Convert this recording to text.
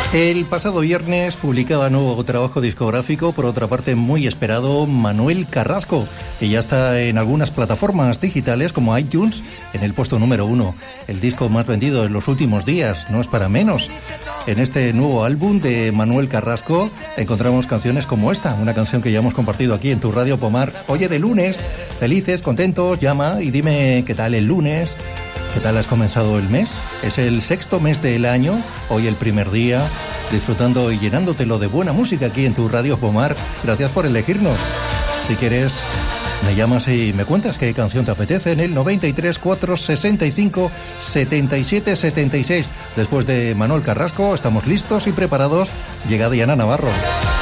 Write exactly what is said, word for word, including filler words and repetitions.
El pasado viernes publicaba nuevo trabajo discográfico, por otra parte muy esperado, Manuel Carrasco, que ya está en algunas plataformas digitales como iTunes en el puesto número uno. El disco más vendido en los últimos días, no es para menos. En este nuevo álbum de Manuel Carrasco encontramos canciones como esta, una canción que ya hemos compartido aquí en tu Radio Pomar. Oye, de lunes, felices, contentos, llama y dime qué tal el lunes. ¿Qué tal has comenzado el mes? Es el sexto mes del año, hoy el primer día, disfrutando y llenándotelo de buena música aquí en tu Radio Pomar. Gracias por elegirnos. Si quieres, me llamas y me cuentas qué canción te apetece en el noventa y tres, cuatrocientos sesenta y cinco, setenta y siete setenta y seis. Después de Manuel Carrasco, estamos listos y preparados. Llega Diana Navarro.